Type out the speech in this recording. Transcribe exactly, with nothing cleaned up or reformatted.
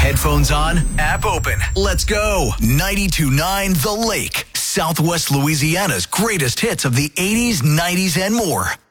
Headphones on, app open. Let's go. ninety-two point nine The Lake, Southwest Louisiana's greatest hits of the eighties, nineties, and more.